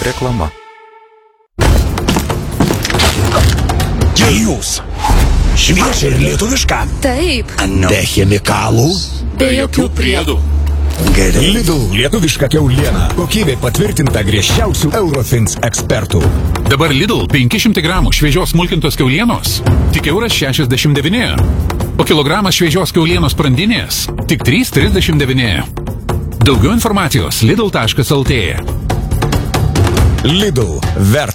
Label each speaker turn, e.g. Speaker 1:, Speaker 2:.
Speaker 1: Reklama.
Speaker 2: Jūs. Šviežia ir lietuviška.
Speaker 3: Taip.
Speaker 2: Be chemikalų.
Speaker 3: Be jokių
Speaker 4: priedų.
Speaker 2: Gerai. Lidl lietuviška kiauliena. Kokybė patvirtinta griežčiausių Eurofins ekspertų.
Speaker 4: Dabar Lidl 500 gramų šviežios smulkintos kiaulienos tik €1,69. O kilogramas šviežios kiaulienos sprandinės tik €3,39. Daugiau informacijos lidl.lt.
Speaker 2: Lidl verta.